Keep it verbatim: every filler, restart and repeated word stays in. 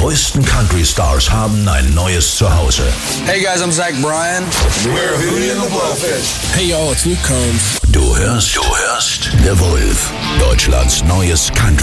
größten Country-Stars haben ein neues Zuhause. Hey guys, I'm Zach Bryan. We're Hootie and the Blowfish. Hey y'all, it's Luke Combs. Du hörst, du hörst The Wolf, Deutschlands neues Country.